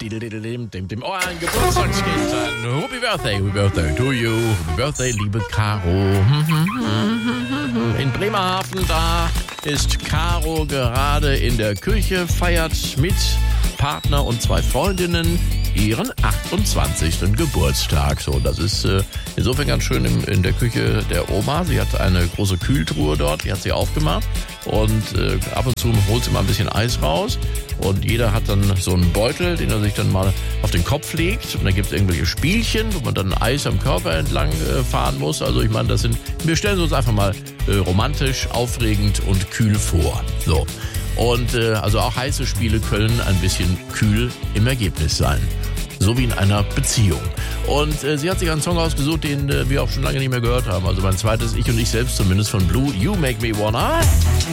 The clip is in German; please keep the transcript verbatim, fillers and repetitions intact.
dem, dem, dem oh, ein Geburtstagskind an. Happy Birthday, Happy Birthday to you. Happy Birthday, liebe Caro. In Bremerhaven, da ist Caro gerade in der Küche, feiert mit Partner und zwei Freundinnen ihren achtundzwanzigsten Geburtstag. So, das ist äh, insofern ganz schön in, in der Küche der Oma. Sie hat eine große Kühltruhe dort, die hat sie aufgemacht und äh, ab und zu holt sie mal ein bisschen Eis raus und jeder hat dann so einen Beutel, den er sich dann mal auf den Kopf legt und dann gibt es irgendwelche Spielchen, wo man dann Eis am Körper entlang äh, fahren muss. Also ich meine, das sind, wir stellen uns einfach mal äh, romantisch, aufregend und kühl vor. So. Und äh, also auch heiße Spiele können ein bisschen kühl im Ergebnis sein. So wie in einer Beziehung. Und äh, sie hat sich einen Song ausgesucht, den äh, wir auch schon lange nicht mehr gehört haben. Also mein zweites Ich und ich selbst zumindest von Blue, You Make Me Wanna.